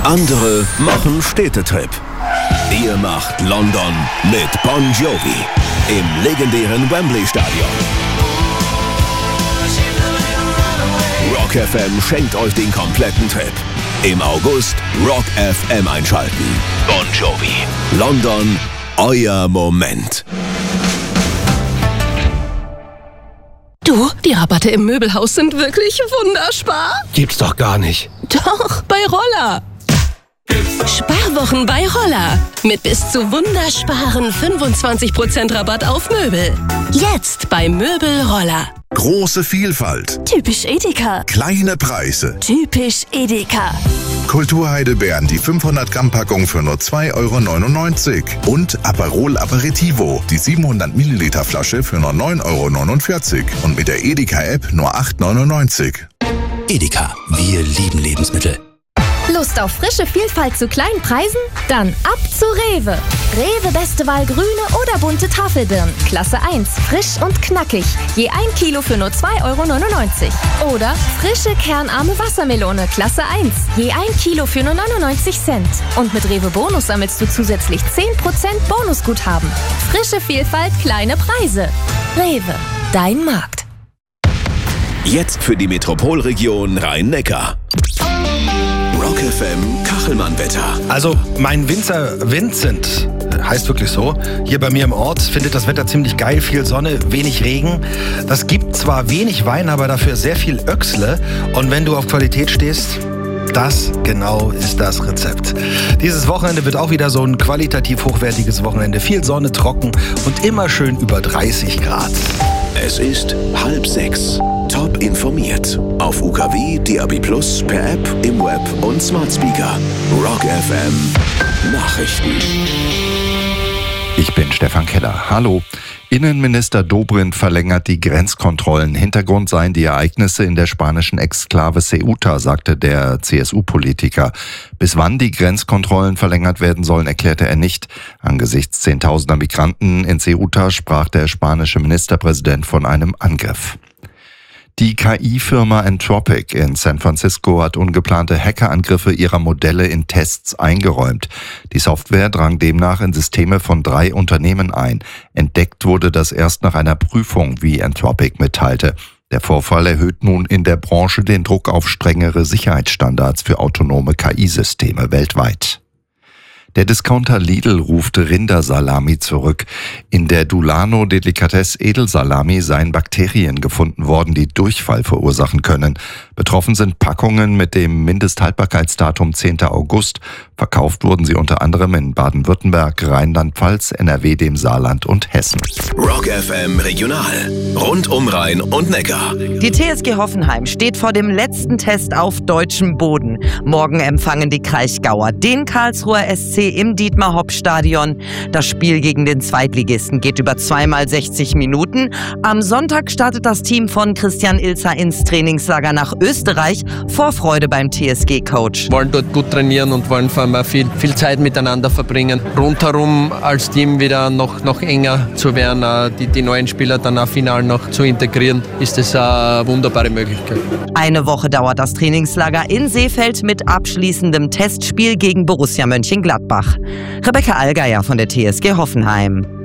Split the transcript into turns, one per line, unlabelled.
Andere machen Städtetrip. Ihr macht London mit Bon Jovi im legendären Wembley-Stadion. Rock FM schenkt euch den kompletten Trip. Im August Rock FM einschalten. Bon Jovi. London, euer Moment.
Du, die Rabatte im Möbelhaus sind wirklich wunderbar.
Gibt's doch gar nicht.
Doch, bei Roller. Sparwochen bei Roller. Mit bis zu wundersparen 25% Rabatt auf Möbel. Jetzt bei Möbel Roller.
Große Vielfalt.
Typisch Edeka.
Kleine Preise.
Typisch Edeka.
Kulturheidelbeeren, die 500 Gramm Packung für nur 2,99 €. Und Aperol Aperitivo, die 700 Milliliter Flasche für nur 9,49 €. Und mit der Edeka-App nur 8,99 €.
Edeka, wir lieben Lebensmittel.
Lust auf frische Vielfalt zu kleinen Preisen? Dann ab zu Rewe. Rewe beste Wahl grüne oder bunte Tafelbirnen. Klasse 1, frisch und knackig. Je 1 Kilo für nur 2,99 €. Oder frische kernarme Wassermelone. Klasse 1. Je 1 Kilo für nur 99 Cent. Und mit Rewe Bonus sammelst du zusätzlich 10% Bonusguthaben. Frische Vielfalt, kleine Preise. Rewe, dein Markt.
Jetzt für die Metropolregion Rhein-Neckar. Rock FM Kachelmann-Wetter.
Also mein Winzer Vincent, heißt wirklich so, hier bei mir im Ort, findet das Wetter ziemlich geil. Viel Sonne, wenig Regen. Das gibt zwar wenig Wein, aber dafür sehr viel Öchsle. Und wenn du auf Qualität stehst, das genau ist das Rezept. Dieses Wochenende wird auch wieder so ein qualitativ hochwertiges Wochenende. Viel Sonne, trocken und immer schön über 30 Grad.
Es ist 5:30. Top informiert. Auf UKW, DAB+, per App, im Web und Smart Speaker. Rock FM Nachrichten.
Ich bin Stefan Keller. Hallo. Innenminister Dobrindt verlängert die Grenzkontrollen. Hintergrund seien die Ereignisse in der spanischen Exklave Ceuta, sagte der CSU-Politiker. Bis wann die Grenzkontrollen verlängert werden sollen, erklärte er nicht. Angesichts zehntausender Migranten in Ceuta sprach der spanische Ministerpräsident von einem Angriff. Die KI-Firma Anthropic in San Francisco hat ungeplante Hackerangriffe ihrer Modelle in Tests eingeräumt. Die Software drang demnach in Systeme von 3 Unternehmen ein. Entdeckt wurde das erst nach einer Prüfung, wie Anthropic mitteilte. Der Vorfall erhöht nun in der Branche den Druck auf strengere Sicherheitsstandards für autonome KI-Systeme weltweit. Der Discounter Lidl ruft Rindersalami zurück. In der Dulano Delikatesse Edelsalami seien Bakterien gefunden worden, die Durchfall verursachen können. Betroffen sind Packungen mit dem Mindesthaltbarkeitsdatum 10. August. Verkauft wurden sie unter anderem in Baden-Württemberg, Rheinland-Pfalz, NRW, dem Saarland und Hessen.
Rock FM Regional. Rund um Rhein und Neckar.
Die TSG Hoffenheim steht vor dem letzten Test auf deutschem Boden. Morgen empfangen die Kraichgauer den Karlsruher SC im Dietmar-Hopp-Stadion. Das Spiel gegen den Zweitligisten geht über 2x60 Minuten. Am Sonntag startet das Team von Christian Ilzer ins Trainingslager nach Österreich. Vorfreude beim TSG-Coach.
Wollen dort gut trainieren und wollen vor allem auch viel Zeit miteinander verbringen. Rundherum als Team wieder noch enger zu werden, die neuen Spieler dann auch final noch zu integrieren, ist das eine wunderbare Möglichkeit.
Eine Woche dauert das Trainingslager in Seefeld mit abschließendem Testspiel gegen Borussia Mönchengladbach. Rebecca Allgeier von der TSG Hoffenheim.